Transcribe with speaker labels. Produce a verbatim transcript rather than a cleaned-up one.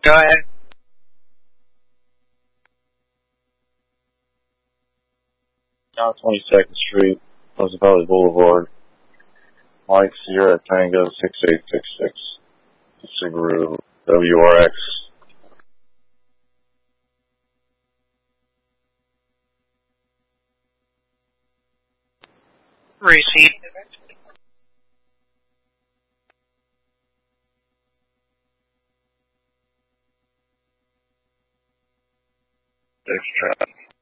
Speaker 1: Go ahead.
Speaker 2: South twenty-second Street, Pleasant Valley Boulevard. Mike Sierra Tango six eight six six. Subaru W R X.
Speaker 1: Receipt.
Speaker 2: Extra.